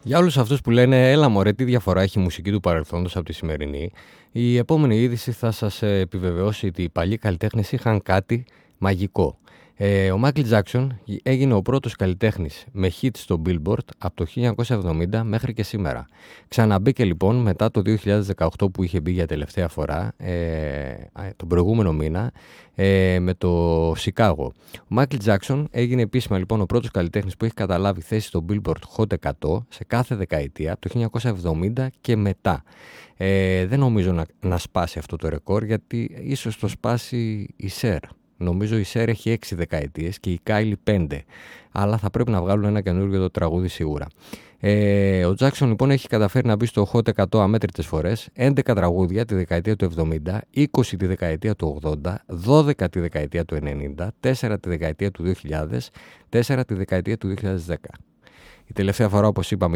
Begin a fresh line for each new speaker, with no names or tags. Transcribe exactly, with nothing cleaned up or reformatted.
Για όλους αυτούς που λένε «Έλα μωρέ, τι διαφορά έχει η μουσική του παρελθόντος από τη σημερινή», η επόμενη είδηση θα σας επιβεβαιώσει ότι οι παλιοί καλλιτέχνες είχαν κάτι μαγικό. Ε, ο Μάικλ Τζάκσον έγινε ο πρώτος καλλιτέχνης με hit στο Billboard από το χίλια εννιακόσια εβδομήντα μέχρι και σήμερα. Ξαναμπήκε λοιπόν μετά το δύο χιλιάδες δεκαοκτώ που είχε μπει για τελευταία φορά, ε, τον προηγούμενο μήνα, ε, με το Σικάγο. Ο Μάικλ Τζάκσον έγινε επίσημα λοιπόν ο πρώτος καλλιτέχνης που έχει καταλάβει θέση στο Billboard Hot εκατό σε κάθε δεκαετία από το χίλια εννιακόσια εβδομήντα και μετά. Ε, δεν νομίζω να, να σπάσει αυτό το ρεκόρ, γιατί ίσως το σπάσει η Σερ. Νομίζω η Σερ έχει έξι δεκαετίες και η Κάιλι πέντε. Αλλά θα πρέπει να βγάλουν ένα καινούργιο το τραγούδι σίγουρα. Ε, ο Τζάκσον λοιπόν έχει καταφέρει να μπει στο Hot εκατό αμέτρητες φορές, έντεκα τραγούδια τη δεκαετία του εβδομήντα, είκοσι τη δεκαετία του ογδόντα, δώδεκα τη δεκαετία του ενενήντα, τέσσερα τη δεκαετία του δύο χιλιάδες, τέσσερα τη δεκαετία του δύο χιλιάδες δέκα. Η τελευταία φορά, όπως είπαμε,